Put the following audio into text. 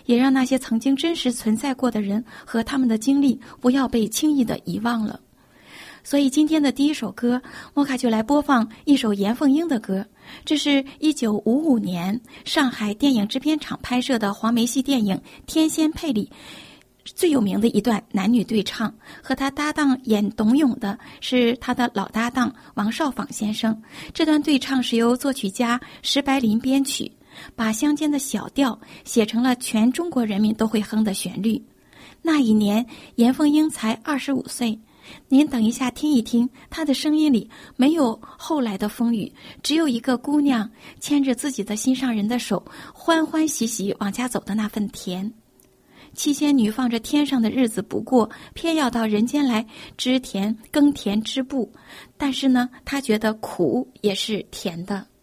也让那些曾经真实存在过的人和他们的经历不要被轻易的遗忘了。所以今天的第一首歌，莫卡就来播放一首严凤英的歌。这是1955年上海电影制片厂拍摄的黄梅戏电影《天仙配》里最有名的一段男女对唱，和他搭档演董永的是他的老搭档王少舫先生。这段对唱是由作曲家石白林编曲，把乡间的小调写成了全中国人民都会哼的旋律。那一年严凤英才25岁，您等一下听一听，她的声音里没有后来的风雨，只有一个姑娘牵着自己的心上人的手，欢欢喜喜往家走的那份甜。七仙女放着天上的日子不过，偏要到人间来织田耕田织布，但是呢，她觉得苦也是甜的。